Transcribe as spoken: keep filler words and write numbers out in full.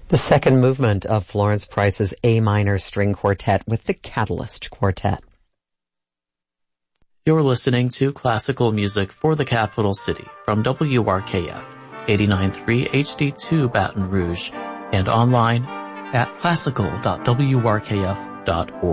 The second movement of Florence Price's A minor string quartet with the Catalyst Quartet. You're listening to classical music for the capital city from W R K F eighty-nine point three H D two Baton Rouge and online at classical dot w r k f dot org.